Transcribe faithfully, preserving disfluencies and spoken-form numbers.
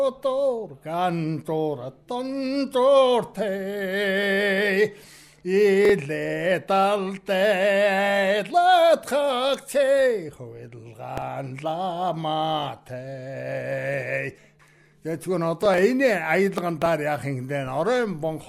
Тор гантор тонтортэй илэталтэй латхагчээ хөвөлган ламатай. Тэгвэл одоо энэ аялгандаар яах юм бэ? Оройн бон